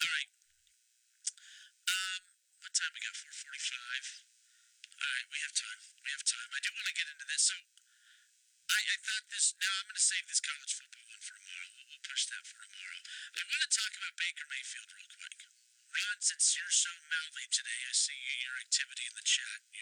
All right. What time we got? 4:45. All right, we have time. We have time. I do want to get into this. So I thought this. Now I'm going to save this college football one for tomorrow. We'll push that for tomorrow. I want to talk about Baker Mayfield real quick. Ron, since you're so mouthy today, I see your activity in the chat.